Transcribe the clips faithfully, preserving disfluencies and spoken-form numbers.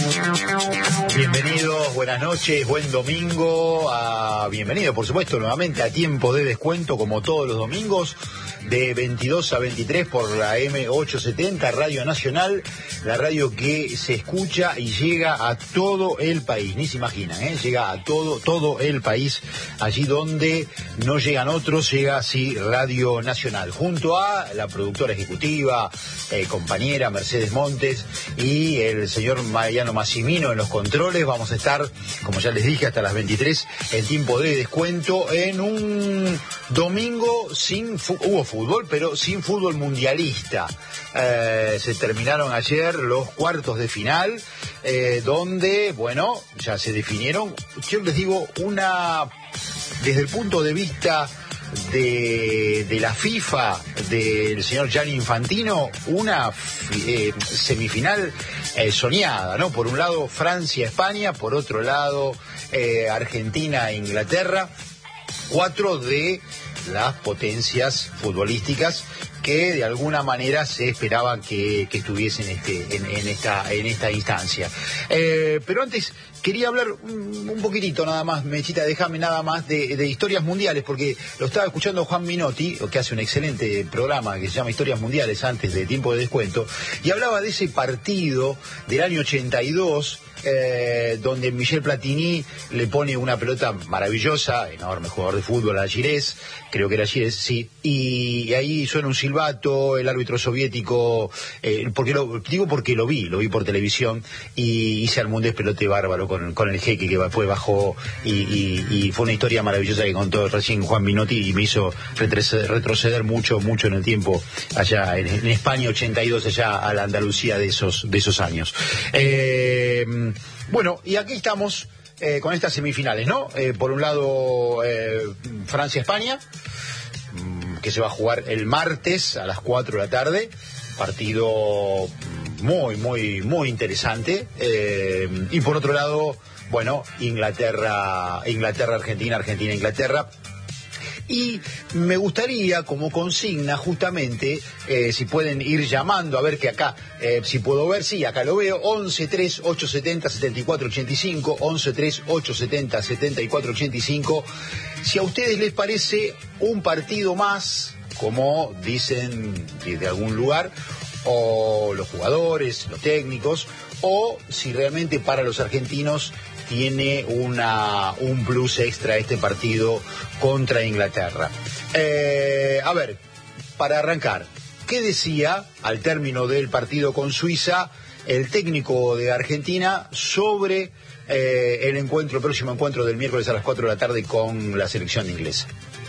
Bienvenidos, buenas noches, buen domingo. A... Bienvenido, por supuesto, nuevamente a Tiempo de Descuento, como todos los domingos, de veintidós a veintitrés por la eme ochocientos setenta, Radio Nacional, la radio que se escucha y llega a todo el país, ni se imaginan, ¿eh? Llega a todo, todo el país, allí donde no llegan otros, llega así Radio Nacional, junto a la productora ejecutiva, eh, compañera Mercedes Montes y el señor Mariano Massimino en los controles. Vamos a estar, como ya les dije, hasta las veintitrés en Tiempo de Descuento, en un domingo sin hubo fútbol, pero sin fútbol mundialista. Eh, se terminaron ayer los cuartos de final, eh, donde, bueno, ya se definieron, yo les digo, una, desde el punto de vista de, de la FIFA, del señor Gianni Infantino, una eh, semifinal eh, soñada, ¿no? Por un lado Francia-España, por otro lado eh, Argentina-Inglaterra, cuatro de las potencias futbolísticas que de alguna manera se esperaba que, que estuviesen este, en, en, esta, en esta instancia. Eh, pero antes quería hablar un, un poquitito nada más, Mechita, déjame nada más de, de historias mundiales, porque lo estaba escuchando Juan Minotti, que hace un excelente programa que se llama Historias Mundiales antes de Tiempo de Descuento, y hablaba de ese partido del año ochenta y dos, Eh, donde Michel Platini le pone una pelota maravillosa, enorme jugador de fútbol, a Girés, creo que era Girés, sí, y, y ahí suena un silbato, el árbitro soviético, eh, porque lo, digo porque lo vi, lo vi por televisión, y, y se armó un despelote bárbaro con, con el jeque que después bajó, y, y, y fue una historia maravillosa que contó recién Juan Minotti y me hizo retroceder, retroceder mucho, mucho en el tiempo, allá en, en España ochenta y dos, allá a la Andalucía de esos, de esos años. Eh, Bueno, y aquí estamos eh, con estas semifinales, ¿no? Eh, por un lado, eh, Francia-España, que se va a jugar el martes a las cuatro de la tarde. Partido muy, muy, muy interesante. Eh, y por otro lado, bueno, Inglaterra, Inglaterra-Argentina, Argentina-Inglaterra. Y me gustaría, como consigna, justamente, eh, si pueden ir llamando, a ver que acá, eh, si puedo ver, sí, acá lo veo, once tres ocho setenta setenta y cuatro ochenta y cinco, once tres ocho setenta setenta y cuatro ochenta y cinco, si a ustedes les parece un partido más, como dicen desde algún lugar, o los jugadores, los técnicos, o si realmente para los argentinos tiene una, un plus extra este partido contra Inglaterra. Eh, a ver, para arrancar, ¿qué decía al término del partido con Suiza el técnico de Argentina sobre eh, el encuentro, el próximo encuentro del miércoles a las cuatro de la tarde con la selección inglesa?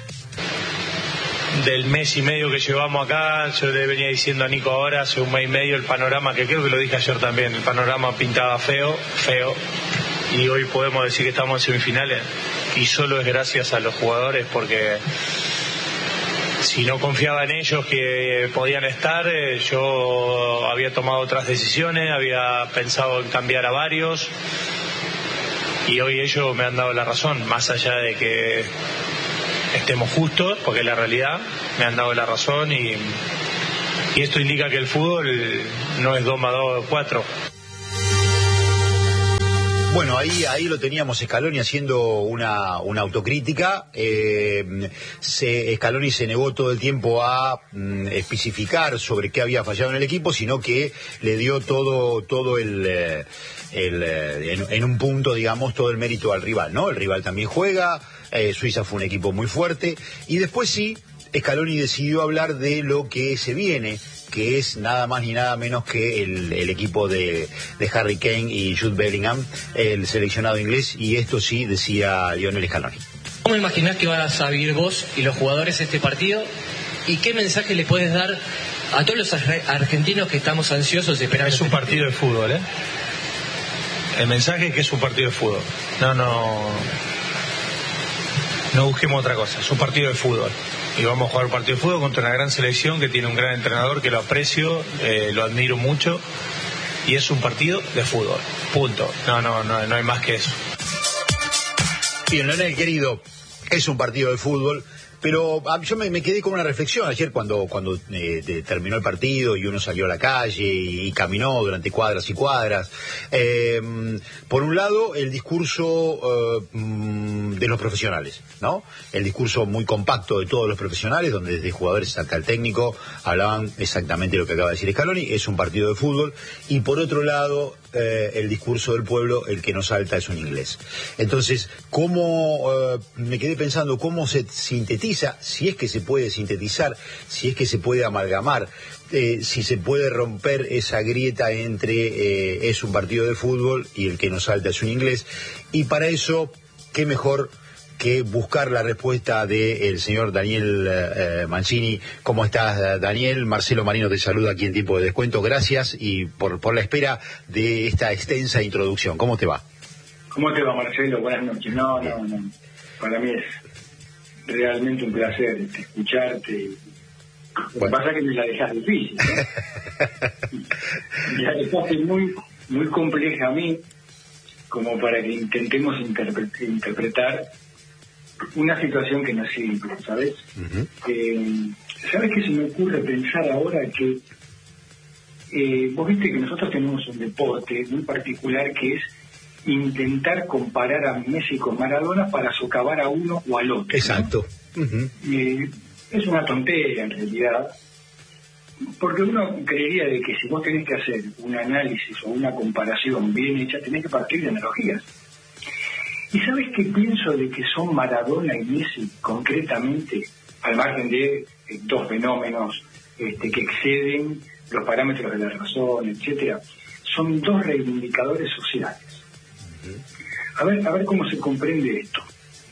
Del mes y medio que llevamos acá, yo le venía diciendo a Nico ahora, hace un mes y medio, el panorama, que creo que lo dije ayer también, el panorama pintaba feo, feo, y hoy podemos decir que estamos en semifinales, y solo es gracias a los jugadores, porque si no confiaba en ellos que podían estar, yo había tomado otras decisiones, había pensado en cambiar a varios, y hoy ellos me han dado la razón, más allá de que estemos justos, porque es la realidad, me han dado la razón, y, y esto indica que el fútbol no es dos más dos, cuatro. Bueno, ahí ahí lo teníamos Scaloni haciendo una, una autocrítica. Eh, se, Scaloni se negó todo el tiempo a mm, especificar sobre qué había fallado en el equipo, sino que le dio todo todo el, eh, el eh, en, en un punto, digamos, todo el mérito al rival, ¿no? El rival también juega, eh, Suiza fue un equipo muy fuerte, y después sí, Scaloni decidió hablar de lo que se viene, que es nada más ni nada menos que el, el equipo de, de Harry Kane y Jude Bellingham, el seleccionado inglés, y esto sí decía Lionel Scaloni. ¿Cómo imaginás que vas a vivir vos y los jugadores este partido? ¿Y qué mensaje le puedes dar a todos los argentinos que estamos ansiosos esperando? Es un partido de fútbol, ¿eh? El mensaje es que es un partido de fútbol. No, no... No busquemos otra cosa, es un partido de fútbol. Y vamos a jugar un partido de fútbol contra una gran selección que tiene un gran entrenador que lo aprecio, eh, lo admiro mucho, y es un partido de fútbol, punto. No, no, no, no hay más que eso. Bien, Leonel, querido, es un partido de fútbol, Pero a, yo me, me quedé con una reflexión ayer cuando cuando eh, de, terminó el partido y uno salió a la calle y, y caminó durante cuadras y cuadras. Eh, por un lado, el discurso eh, de los profesionales, ¿no? El discurso muy compacto de todos los profesionales, donde desde jugadores hasta el técnico hablaban exactamente lo que acaba de decir Scaloni, es un partido de fútbol. Y por otro lado, eh, el discurso del pueblo, el que no salta es un inglés. Entonces, ¿cómo, eh, me quedé pensando, cómo se sintetiza, si es que se puede sintetizar, si es que se puede amalgamar, eh, si se puede romper esa grieta entre eh, es un partido de fútbol y el que no salta es un inglés? Y para eso, qué mejor que buscar la respuesta del señor Daniel eh, Mancini. ¿Cómo estás, Daniel? Marcelo Marino te saluda aquí en Tiempo de Descuento. Gracias y por, por la espera de esta extensa introducción. ¿Cómo te va? ¿Cómo te va, Marcelo? Buenas noches. No, no, no. Para mí es realmente un placer escucharte. Lo que pasa es que me la dejas difícil, ¿no? Me la dejaste muy, muy compleja a mí, como para que intentemos interpre- interpretar una situación que no es simple, ¿sabes? Uh-huh. Eh, ¿Sabes qué se me ocurre pensar ahora? Que eh, vos viste que nosotros tenemos un deporte muy particular que es intentar comparar a Messi con Maradona para socavar a uno o al otro. Exacto. ¿No? Uh-huh. Eh, es una tontería en realidad, porque uno creería de que si vos tenés que hacer un análisis o una comparación bien hecha, tenés que partir de analogías. ¿Y sabes qué pienso de que son Maradona y Messi concretamente, al margen de eh, dos fenómenos este, que exceden los parámetros de la razón, etcétera? Son dos reivindicadores sociales. A ver, a ver cómo se comprende esto.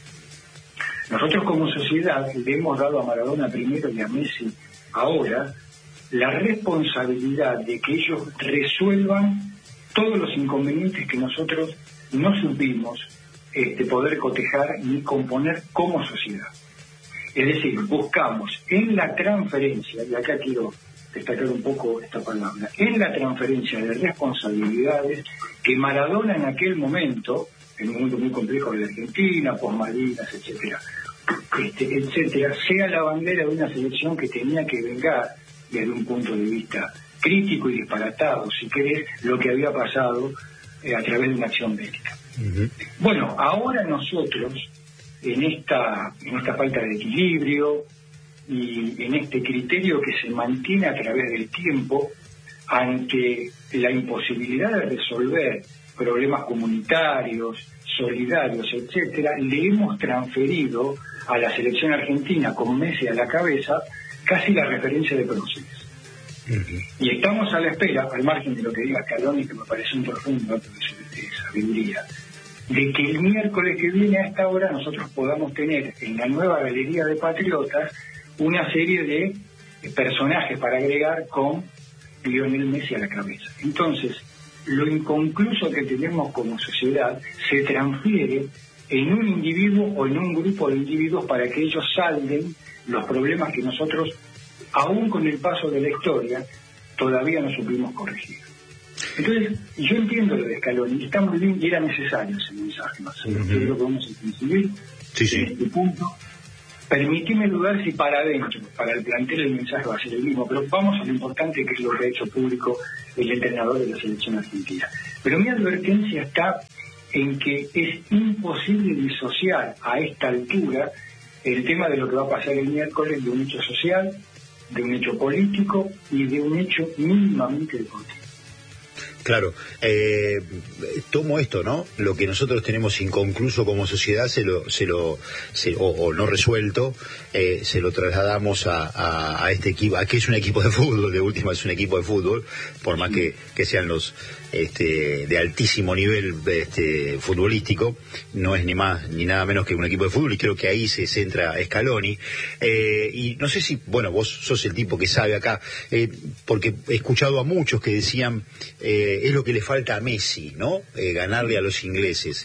Nosotros como sociedad le hemos dado a Maradona primero y a Messi ahora la responsabilidad de que ellos resuelvan todos los inconvenientes que nosotros no supimos este, poder cotejar ni componer como sociedad. Es decir, buscamos en la transferencia, y acá quiero destacar un poco esta palabra, en la transferencia de responsabilidades que Maradona en aquel momento, en un momento muy complejo de la Argentina, posmalvinas, etcétera, este, etcétera, sea la bandera de una selección que tenía que vengar desde un punto de vista crítico y disparatado, si querés, lo que había pasado eh, a través de una acción bélica. Uh-huh. Bueno, ahora nosotros, en esta, en esta falta de equilibrio y en este criterio que se mantiene a través del tiempo, ante la imposibilidad de resolver problemas comunitarios, solidarios, etcétera, le hemos transferido a la selección argentina con Messi a la cabeza casi la referencia de próceres. Uh-huh. Y estamos a la espera, al margen de lo que diga Scaloni, que me parece un profundo acto de, de sabiduría, de que el miércoles que viene a esta hora nosotros podamos tener en la nueva Galería de Patriotas una serie de personajes para agregar con Lionel Messi a la cabeza. Entonces, lo inconcluso que tenemos como sociedad se transfiere en un individuo o en un grupo de individuos para que ellos salden los problemas que nosotros, aún con el paso de la historia, todavía no supimos corregir. Entonces, yo entiendo lo de Scaloni, está muy bien y era necesario ese mensaje, ¿no? Uh-huh. Yo creo que vamos a coincidir sí, sí. en este punto. Permitime dudar si para adentro, para el plantel el mensaje va a ser el mismo, pero vamos a lo importante que es lo que ha hecho público el entrenador de la selección argentina. Pero mi advertencia está en que es imposible disociar a esta altura el tema de lo que va a pasar el miércoles de un hecho social, de un hecho político y de un hecho mínimamente deportivo. Claro, eh, tomo esto, ¿no? Lo que nosotros tenemos inconcluso como sociedad se lo, se lo, se, o, o no resuelto, eh, se lo trasladamos a, a, a este equipo, a que es un equipo de fútbol, de última es un equipo de fútbol, por más que, que sean los este, de altísimo nivel este, futbolístico, no es ni más ni nada menos que un equipo de fútbol, y creo que ahí se centra Scaloni. Eh, y no sé si, bueno, vos sos el tipo que sabe acá, eh, porque he escuchado a muchos que decían eh, es lo que le falta a Messi, ¿no? Eh, ganarle a los ingleses.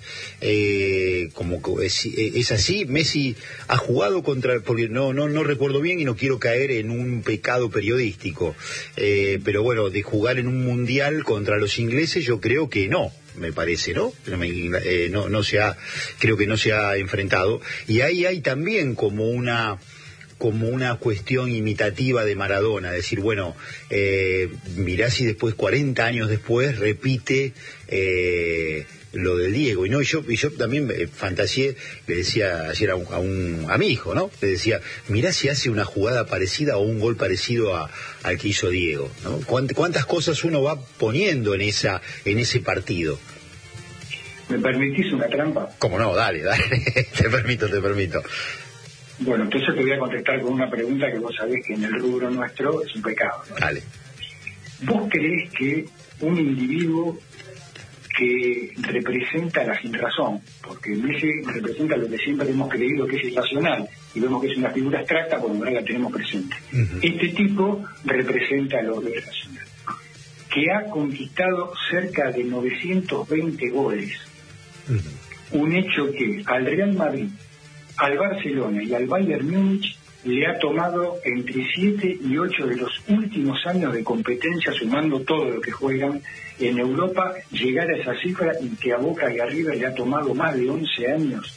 Eh, como es, es así, Messi ha jugado contra, porque no no no recuerdo bien y no quiero caer en un pecado periodístico, eh, pero bueno, de jugar en un mundial contra los ingleses yo creo que no. Me parece, ¿no? Eh, no, no se ha, creo que no se ha enfrentado. Y ahí hay también como una como una cuestión imitativa de Maradona, decir, bueno, eh, mirá si después, cuarenta años después, repite eh, lo de Diego. Y no, yo, y yo también eh, fantaseé, le decía ayer a un, a un a mi hijo, ¿no? Le decía, mirá si hace una jugada parecida o un gol parecido a, al que hizo Diego, ¿no? ¿Cuántas, cuántas cosas uno va poniendo en esa en ese partido? ¿Me permitís una trampa? ¿Cómo no? Dale, dale. te permito, te permito. Bueno, entonces te voy a contestar con una pregunta que vos sabés que en el rubro nuestro es un pecado, ¿no? Dale. ¿Vos creés que un individuo que representa la sinrazón, porque Messi representa lo que siempre hemos creído que es irracional, y vemos que es una figura abstracta, bueno, ahora la tenemos presente. Uh-huh. Este tipo representa lo irracional, que ha conquistado cerca de novecientos veinte goles, uh-huh. un hecho que al Real Madrid, al Barcelona y al Bayern Múnich le ha tomado entre siete y ocho de los últimos años de competencia, sumando todo lo que juegan en Europa, llegar a esa cifra, y que a Boca y arriba le ha tomado más de once años.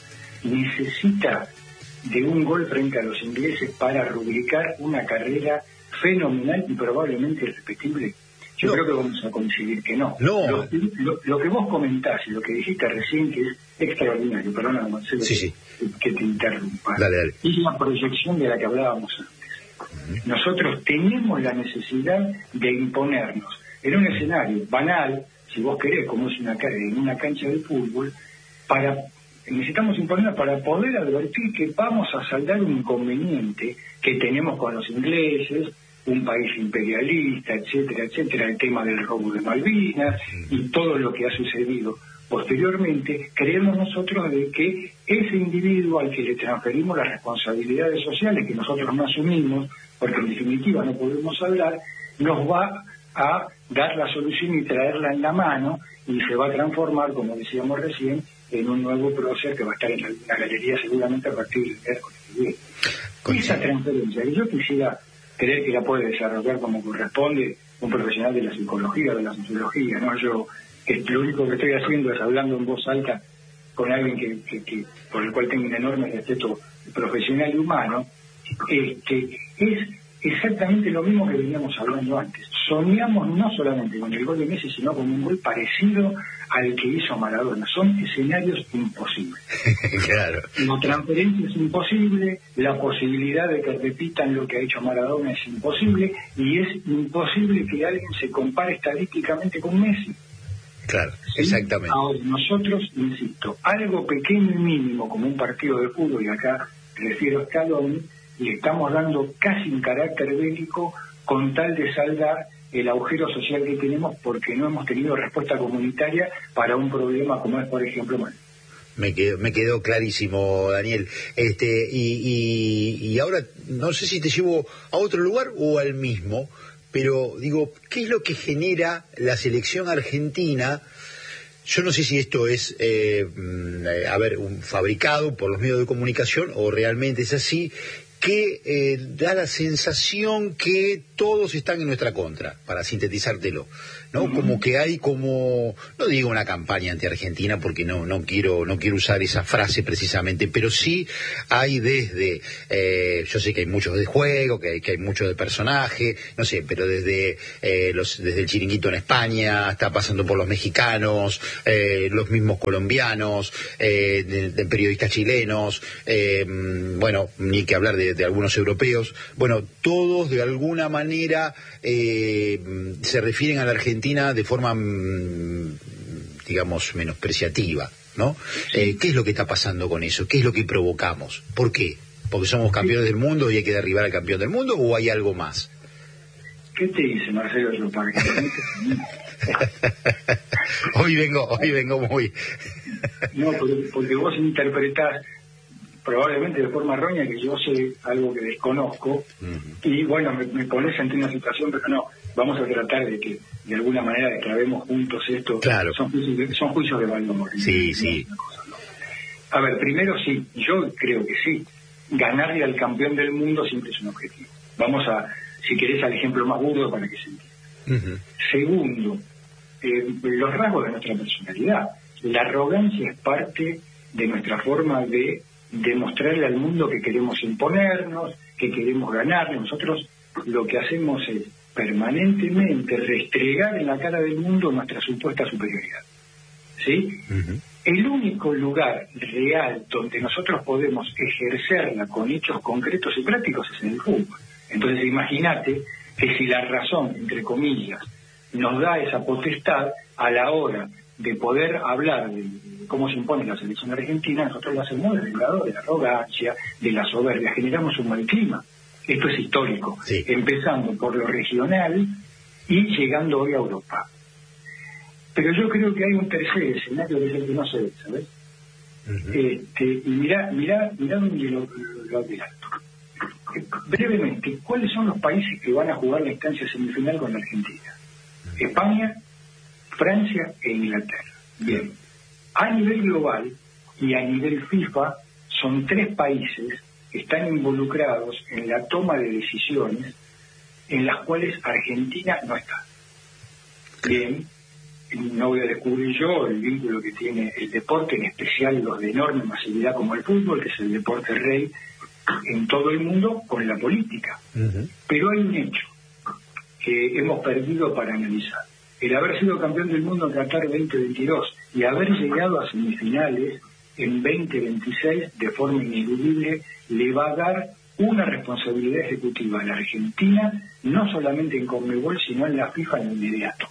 Necesita de un gol frente a los ingleses para rubricar una carrera fenomenal y probablemente irrepetible. Yo no. creo que vamos a coincidir que no. no. Lo, lo, lo que vos comentás y lo que dijiste recién, que es extraordinario, perdona, Marcelo, sí, sí. que te interrumpa, dale, dale. es la proyección de la que hablábamos antes. Uh-huh. Nosotros tenemos la necesidad de imponernos en un escenario banal, si vos querés, como es una, en una cancha de fútbol, para necesitamos imponernos para poder advertir que vamos a saldar un inconveniente que tenemos con los ingleses, un país imperialista, etcétera, etcétera, el tema del robo de Malvinas y todo lo que ha sucedido posteriormente. Creemos nosotros de que ese individuo al que le transferimos las responsabilidades sociales que nosotros no asumimos, porque en definitiva no podemos hablar, nos va a dar la solución y traerla en la mano, y se va a transformar, como decíamos recién, en un nuevo prócer que va a estar en la galería seguramente a partir del miércoles que viene. Esa transferencia, y yo quisiera creer que la puede desarrollar como corresponde un profesional de la psicología, de la sociología, ¿no? Yo, que lo único que estoy haciendo es hablando en voz alta con alguien que, que, que por el cual tengo un enorme respeto profesional y humano, este, es exactamente lo mismo que veníamos hablando antes. Soñamos no solamente con el gol de Messi, sino con un gol parecido al que hizo Maradona. Son escenarios imposibles. Claro. La transferencia es imposible, la posibilidad de que repitan lo que ha hecho Maradona es imposible, y es imposible que alguien se compare estadísticamente con Messi. Claro, ¿Sí? Exactamente. Ahora, nosotros, insisto, algo pequeño y mínimo como un partido de fútbol, y acá refiero a Scaloni, y estamos dando casi un carácter bélico con tal de saldar el agujero social que tenemos, porque no hemos tenido respuesta comunitaria para un problema como es, por ejemplo, bueno. Me quedó, me quedó clarísimo, Daniel. Este, y, y, y ahora no sé si te llevo a otro lugar o al mismo, pero digo, ¿qué es lo que genera la selección argentina? Yo no sé si esto es, eh, a ver, un fabricado por los medios de comunicación o realmente es así, que eh, da la sensación que todos están en nuestra contra, para sintetizártelo, ¿no? Uh-huh. Como que hay como, no digo una campaña anti-argentina porque no no quiero no quiero usar esa frase precisamente, pero sí hay desde, eh, yo sé que hay muchos de juego, que hay, que hay muchos de personaje, no sé, pero desde eh, los desde el chiringuito en España, hasta pasando por los mexicanos, eh, los mismos colombianos, eh, de, de periodistas chilenos, eh, bueno, ni que hablar de, de algunos europeos, bueno, todos de alguna manera eh, se refieren a la Argentina de forma, digamos, menospreciativa, ¿no? Sí. Eh, ¿Qué es lo que está pasando con eso? ¿Qué es lo que provocamos? ¿Por qué? ¿Porque somos campeones sí. del mundo y hay que derribar al campeón del mundo, o hay algo más? ¿Qué te dice Marcelo Lopar? hoy vengo, hoy vengo muy... No, porque vos interpretás probablemente de forma errónea que yo sé algo que desconozco, uh-huh. y bueno, me, me pones ante una situación, pero no, vamos a tratar de que de alguna manera declaremos juntos esto. Claro. Son juicios de, son juicios de valor. Sí, sí. Cosa, ¿no? A ver, primero sí, yo creo que sí, ganarle al campeón del mundo siempre es un objetivo. Vamos a, si querés, al ejemplo más burdo para que se entienda. Uh-huh. Segundo, eh, los rasgos de nuestra personalidad. La arrogancia es parte de nuestra forma de demostrarle al mundo que queremos imponernos, que queremos ganar. Nosotros lo que hacemos es permanentemente restregar en la cara del mundo nuestra supuesta superioridad. ¿Sí? Uh-huh. El único lugar real donde nosotros podemos ejercerla con hechos concretos y prácticos es en el fútbol. Entonces imagínate que si la razón, entre comillas, nos da esa potestad a la hora de poder hablar de cómo se impone la selección argentina, nosotros lo hacemos del lado de la arrogancia, de la soberbia, generamos un mal clima. Esto es histórico, sí. Empezando por lo regional y llegando hoy a Europa. Pero yo creo que hay un tercer escenario que es el que no se ve, ¿sabes? Uh-huh. Este, y mirá, mirá, mirá donde lo, lo adelanto. Brevemente, ¿cuáles son los países que van a jugar la instancia semifinal con la Argentina? Uh-huh. España, Francia e Inglaterra. Bien. A nivel global y a nivel FIFA son tres países que están involucrados en la toma de decisiones en las cuales Argentina no está. Bien, no voy a descubrir yo el vínculo que tiene el deporte, en especial los de enorme masividad como el fútbol, que es el deporte rey en todo el mundo, con la política. Uh-huh. Pero hay un hecho que hemos perdido para analizar. El haber sido campeón del mundo en Qatar veinte veintidós y haber llegado a semifinales en veinte veintiséis de forma ineludible le va a dar una responsabilidad ejecutiva a la Argentina, no solamente en Conmebol, sino en la FIFA en inmediato.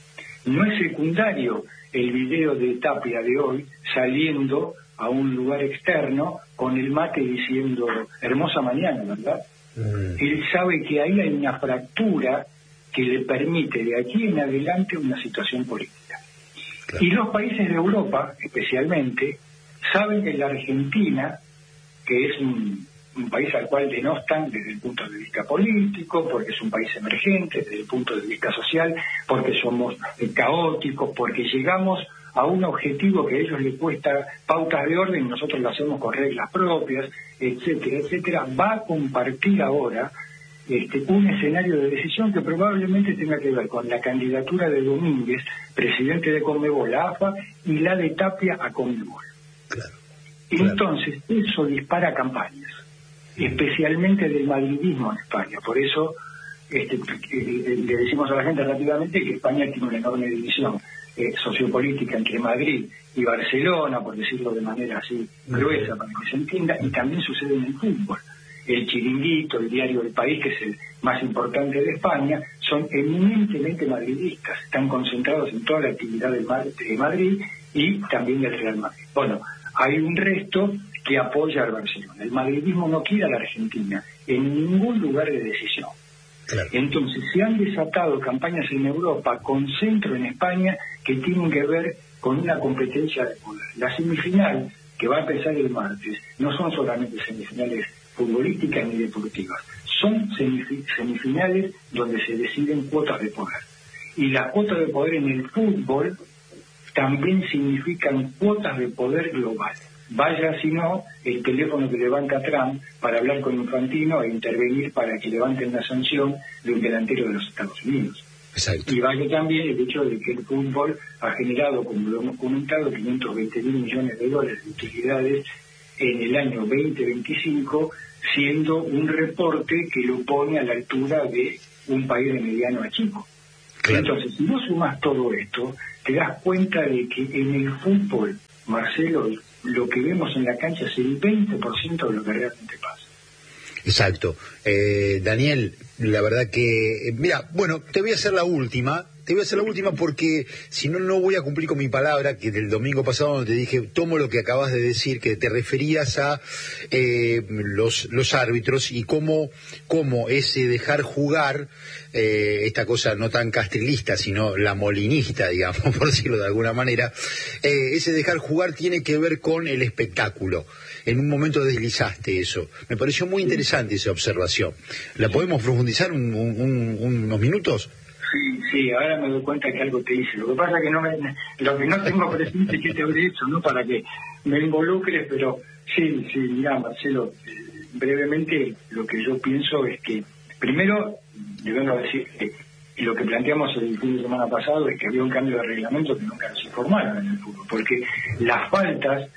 No es secundario el video de Tapia de hoy saliendo a un lugar externo con el mate diciendo hermosa mañana, ¿verdad? Mm. Él sabe que ahí hay una fractura que le permite de aquí en adelante una situación política. Claro. Y los países de Europa, especialmente, saben que la Argentina, que es un, un país al cual denostan desde el punto de vista político, porque es un país emergente, desde el punto de vista social, porque somos eh, caóticos, porque llegamos a un objetivo que a ellos les cuesta pautas de orden y nosotros lo hacemos con reglas propias, etcétera, etcétera, va a compartir ahora Este, un escenario de decisión que probablemente tenga que ver con la candidatura de Domínguez, presidente de Conmebol a AFA, y la de Tapia a Conmebol. Claro, claro. Entonces, eso dispara campañas, mm. especialmente del madridismo en España. Por eso este, le decimos a la gente rápidamente que España tiene una enorme división eh, sociopolítica entre Madrid y Barcelona, por decirlo de manera así gruesa, mm. para que se entienda, y también sucede en el fútbol. El Chiringuito, el diario El País, que es el más importante de España, son eminentemente madridistas, están concentrados en toda la actividad de Madrid y también del Real Madrid. Bueno, hay un resto que apoya al Barcelona. El madridismo no quiere a la Argentina en ningún lugar de decisión. Claro. Entonces, se han desatado campañas en Europa con centro en España que tienen que ver con una competencia de poder. La semifinal, que va a empezar el martes, no son solamente semifinales futbolísticas ni deportivas, son semif- semifinales donde se deciden cuotas de poder. Y las cuotas de poder en el fútbol también significan cuotas de poder global. Vaya si no el teléfono que levanta Trump para hablar con Infantino e intervenir para que levanten la sanción de un delantero de los Estados Unidos. Exacto. Y vaya también el hecho de que el fútbol ha generado, como lo hemos comentado, quinientos veinte mil millones de dólares de utilidades en el año veinte veinticinco, siendo un reporte que lo pone a la altura de un país de mediano a chico. Claro. Entonces, si vos sumás todo esto, te das cuenta de que en el fútbol, Marcelo, lo que vemos en la cancha es el veinte por ciento de lo que realmente pasa. Exacto. Eh, Daniel, la verdad que... Eh, mira, bueno, te voy a hacer la última... Te voy a hacer la última porque si no, no voy a cumplir con mi palabra, que del domingo pasado te dije, tomo lo que acabas de decir, que te referías a eh, los los árbitros y cómo, cómo ese dejar jugar, eh, esta cosa no tan castrilista, sino la molinista, digamos, por decirlo de alguna manera, eh, ese dejar jugar tiene que ver con el espectáculo. En un momento deslizaste eso. Me pareció muy interesante esa observación. ¿La podemos profundizar un, un, un, unos minutos? Sí, sí, ahora me doy cuenta que algo te hice. Lo que pasa es que no me, lo que no tengo presente es que te habré hecho, ¿no? Para que me involucres, pero sí, sí, mira, Marcelo, eh, brevemente lo que yo pienso es que, primero, debemos decir que lo que planteamos el fin de semana pasado es que había un cambio de reglamento que nunca nos informaron en el fútbol, porque las faltas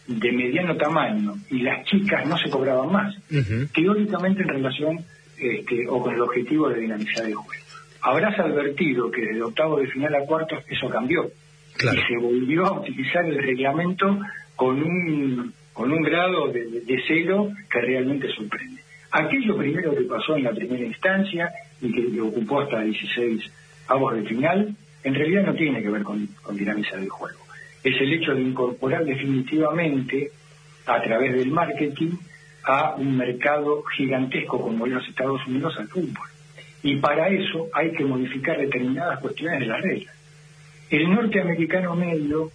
de mediano tamaño y las chicas no se cobraban más, uh-huh. teóricamente en relación este, o con el objetivo de dinamizar el juego. Habrás advertido que desde octavo de final a cuartos eso cambió, claro. y se volvió a utilizar el reglamento con un con un grado de, de, de celo que realmente sorprende. Aquello primero que pasó en la primera instancia y que, que ocupó hasta dieciséis avos de final, en realidad no tiene que ver con, con dinamizar el juego. Es el hecho de incorporar definitivamente a través del marketing a un mercado gigantesco como es los Estados Unidos al fútbol. Y para eso hay que modificar determinadas cuestiones de las reglas. El norteamericano medio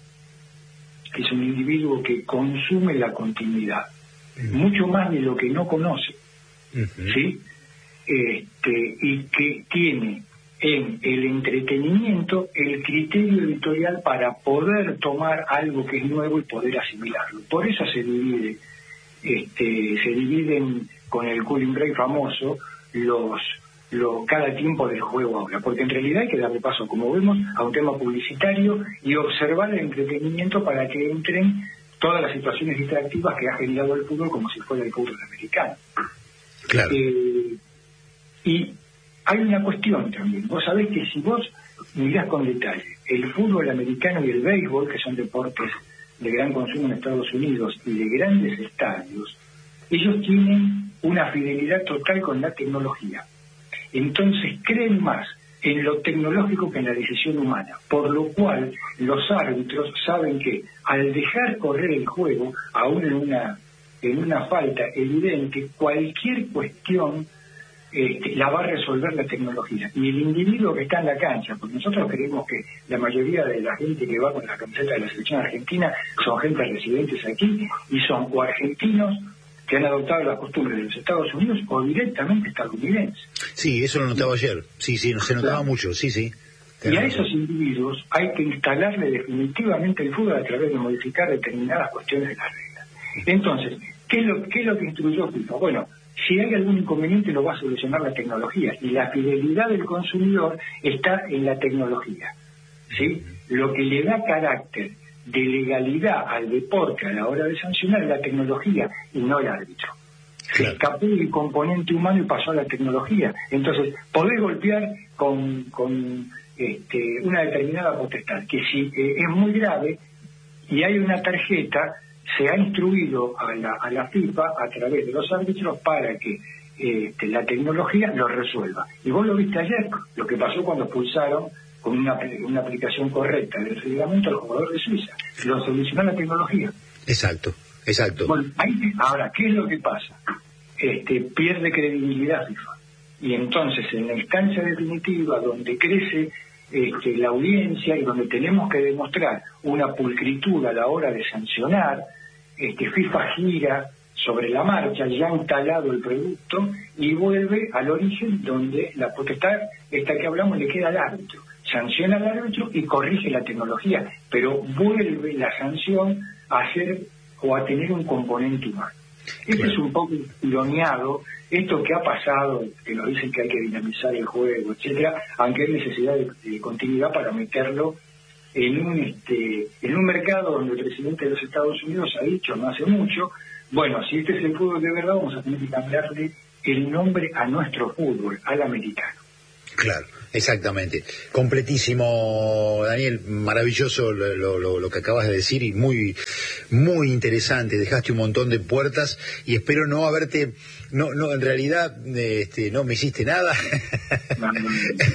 es un individuo que consume la continuidad, uh-huh. mucho más de lo que no conoce, uh-huh. ¿sí? Este, y que tiene en el entretenimiento el criterio editorial para poder tomar algo que es nuevo y poder asimilarlo. Por eso se divide, este, se dividen con el cooling break famoso los, los cada tiempo del juego ahora, porque en realidad hay que darle paso, como vemos, a un tema publicitario y observar el entretenimiento para que entren todas las situaciones distractivas que ha generado el fútbol como si fuera el fútbol americano. Claro. Eh, y hay una cuestión también. Vos sabés que si vos mirás con detalle el fútbol americano y el béisbol, que son deportes de gran consumo en Estados Unidos y de grandes estadios, ellos tienen una fidelidad total con la tecnología. Entonces creen más en lo tecnológico que en la decisión humana, por lo cual los árbitros saben que al dejar correr el juego, aún en una, en una falta evidente, cualquier cuestión Este, la va a resolver la tecnología. Y el individuo que está en la cancha, porque nosotros creemos que la mayoría de la gente que va con la camiseta de la selección argentina son gente residentes aquí y son o argentinos que han adoptado las costumbres de los Estados Unidos o directamente estadounidenses. Sí, eso lo notaba ayer. Sí, sí, se notaba claro. mucho, sí, sí. Y a esos individuos hay que instalarle definitivamente el fútbol a través de modificar determinadas cuestiones de las reglas. Entonces, ¿qué es lo, qué es lo que instruyó FIFA? Bueno, si hay algún inconveniente lo va a solucionar la tecnología y la fidelidad del consumidor está en la tecnología, ¿sí? Lo que le da carácter de legalidad al deporte a la hora de sancionar es la tecnología y no el árbitro. Se claro. escapó el componente humano y pasó a la tecnología. Entonces, podés golpear con, con este, una determinada potestad, que si eh, es muy grave y hay una tarjeta, se ha instruido a la, a la FIFA a través de los árbitros para que este, la tecnología lo resuelva. Y vos lo viste ayer, lo que pasó cuando expulsaron con una, una aplicación correcta del reglamento al jugador de Suiza. Lo solucionó la tecnología. Exacto, exacto. Bueno, ahí, ahora, ¿qué es lo que pasa? Este, pierde credibilidad FIFA. Y entonces, en la instancia definitiva, donde crece este, la audiencia y donde tenemos que demostrar una pulcritud a la hora de sancionar, este, FIFA gira sobre la marcha, ya ha instalado el producto y vuelve al origen donde la potestad, esta que hablamos, le queda al árbitro. Sanciona al árbitro y corrige la tecnología, pero vuelve la sanción a ser o a tener un componente humano. Esto claro. es un poco ironeado, esto que ha pasado, que nos dicen que hay que dinamizar el juego, etcétera, aunque hay necesidad de, de continuidad para meterlo en un este en un mercado donde el presidente de los Estados Unidos ha dicho no hace mucho, bueno, si este es el fútbol de verdad, vamos a tener que cambiarle el nombre a nuestro fútbol, al americano. Claro, exactamente. Completísimo, Daniel, maravilloso lo, lo, lo que acabas de decir y muy muy interesante. Dejaste un montón de puertas y espero no haberte, no, no, en realidad, este, no me hiciste nada, no, no, no.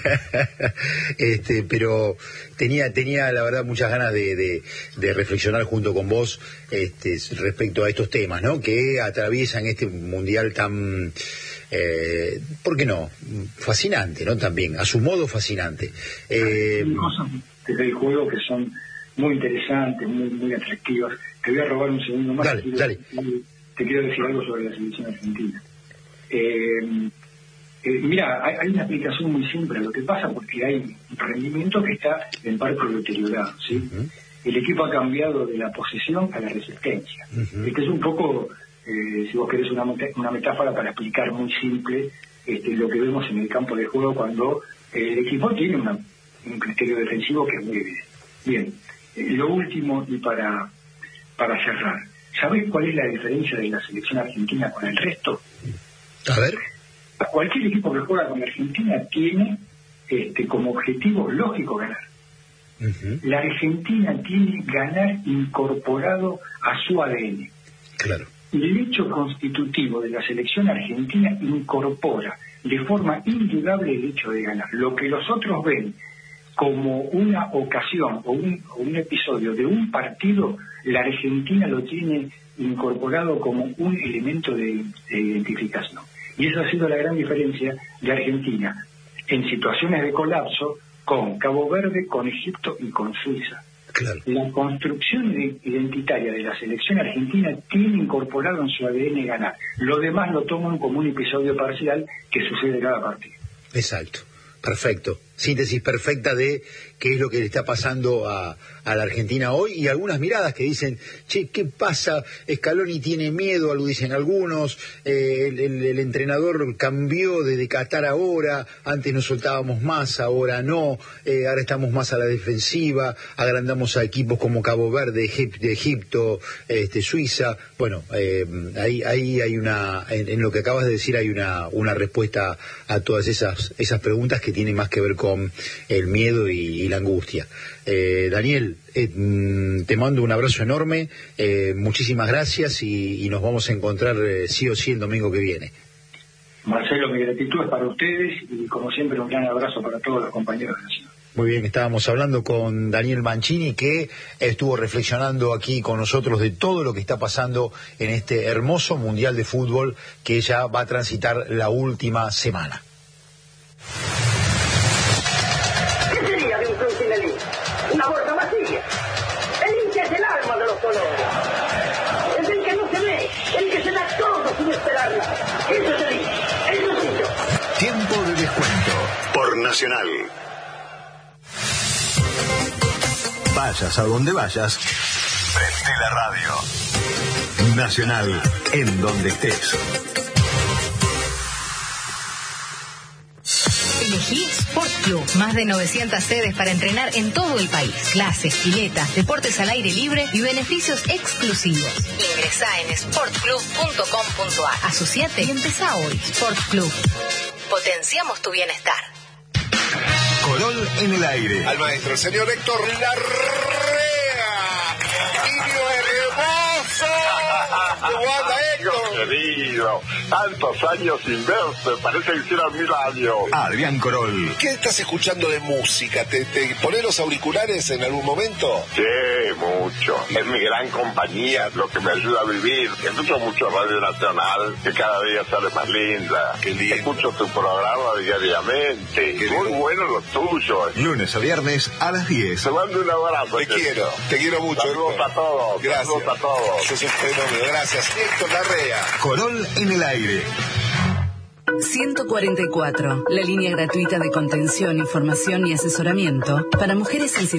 este, pero tenía, tenía la verdad muchas ganas de, de, de reflexionar junto con vos, este, respecto a estos temas, ¿no? Que atraviesan este mundial tan Eh, ¿por qué no? Fascinante, ¿no? También, a su modo fascinante. Eh, Hay cosas desde el juego que son muy interesantes, muy muy atractivas. Te voy a robar un segundo más. Dale, te, quiero, dale. te quiero decir algo sobre la selección argentina. Eh, eh, mira, hay, hay una explicación muy simple a lo que pasa, porque hay un rendimiento que está en parte deteriorado, ¿sí? Uh-huh. El equipo ha cambiado de la posesión a la resistencia. Uh-huh. Este es un poco... Eh, si vos querés una, una metáfora para explicar muy simple este, lo que vemos en el campo de juego cuando el equipo tiene una, un criterio defensivo que es muy evidente. Bien, eh, lo último y para para cerrar, ¿Sabés cuál es la diferencia de la selección argentina con el resto? A ver. Cualquier equipo que juega con Argentina tiene este, como objetivo lógico ganar. Uh-huh. La Argentina tiene ganar incorporado a su A D N. Claro. El hecho constitutivo de la selección argentina incorpora de forma indudable el hecho de ganar. Lo que los otros ven como una ocasión o un, o un episodio de un partido, la Argentina lo tiene incorporado como un elemento de, de identificación. Y esa ha sido la gran diferencia de Argentina en situaciones de colapso con Cabo Verde, con Egipto y con Suiza. Claro. La construcción identitaria de la selección argentina tiene incorporado en su A D N ganar. Lo demás lo toman como un episodio parcial que sucede cada partido. Exacto, perfecto. Síntesis perfecta de qué es lo que le está pasando a, a la Argentina hoy, y algunas miradas que dicen, che, ¿qué pasa? Scaloni tiene miedo, lo dicen algunos, eh, el, el, el entrenador cambió desde Qatar ahora, antes nos soltábamos más, ahora no, eh, ahora estamos más a la defensiva, agrandamos a equipos como Cabo Verde, Egip, de Egipto, este, Suiza. Bueno, eh, ahí, ahí hay una, en, en lo que acabas de decir hay una, una respuesta a todas esas, esas preguntas que tienen más que ver con con el miedo y, y la angustia. Eh, Daniel, eh, te mando un abrazo enorme, eh, muchísimas gracias y, y nos vamos a encontrar eh, sí o sí el domingo que viene. Marcelo, mi gratitud es para ustedes y como siempre un gran abrazo para todos los compañeros de la ciudad. Muy bien, estábamos hablando con Daniel Mancini, que estuvo reflexionando aquí con nosotros de todo lo que está pasando en este hermoso Mundial de Fútbol que ya va a transitar la última semana. Una bolsa vacía. El hincha es el alma de los colores. Es el que no se ve, el que se da todo sin esperar nada. Eso es el hincha, eso es el hincha. Tiempo de descuento por Nacional. Vayas a donde vayas, prende la radio. Nacional, en donde estés. Elegí Sport Club. Más de novecientas sedes para entrenar en todo el país. Clases, piletas, deportes al aire libre y beneficios exclusivos. Ingresá en sport club punto com punto a r. Asociate y empezá hoy. Sport Club. Potenciamos tu bienestar. Corol en el aire. Al maestro, el señor Héctor Larrea. Niño hermoso. ¿Cómo anda, Héctor? Querido, tantos años sin verte, parece que hicieran mil años. Adrián Corol. ¿Qué estás escuchando de música? ¿Te, te pones los auriculares en algún momento? Sí, mucho. Es mi gran compañía, lo que me ayuda a vivir. Escucho mucho Radio Nacional, que cada día sale más linda. Qué lindo. Escucho tu programa diariamente. Qué Muy lindo. bueno lo tuyo. Lunes a viernes a las diez. Te mando un abrazo. Te quiero, te quiero mucho. Saludos Héctor. a todos. Gracias. Saludos a todos. Sos un fenómeno, gracias. Héctor Larrea. Corol en el aire. ciento cuarenta y cuatro, la línea gratuita de contención, información y asesoramiento para mujeres en situación